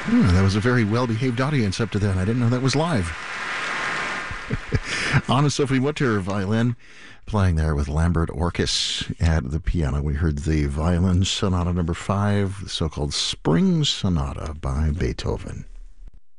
That was a very well-behaved audience up to then. I didn't know that was live. Anna Sophie Mutter, violin, playing there with Lambert Orkes at the piano. We heard the Violin Sonata number 5, the so-called Spring Sonata by Beethoven.